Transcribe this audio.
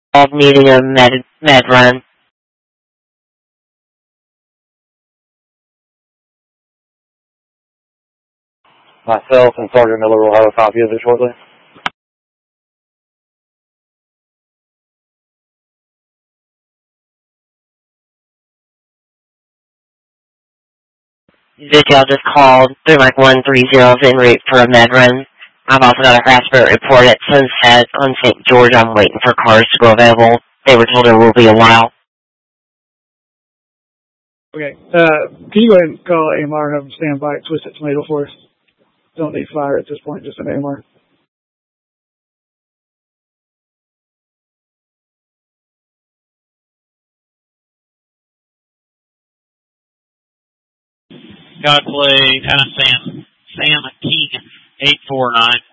needing a med run. Myself and Sergeant Miller will have a copy of it shortly. Y'all just called 3-130 en route for a med run. I've also got a harassment report at Sunset on St. George. I'm waiting for cars to go available. They were told it will be a while. Okay. Can you go ahead and call AMR and have them stand by at Twisted Tomato for us? Don't need fire at this point, just an AMR. Godplay, Sam King, 849.